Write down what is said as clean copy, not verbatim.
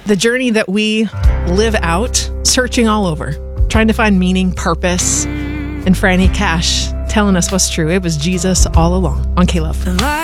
the journey that we live out, searching all over, trying to find meaning, purpose, and Franny Cash telling us what's true. It was Jesus all along on K-Love.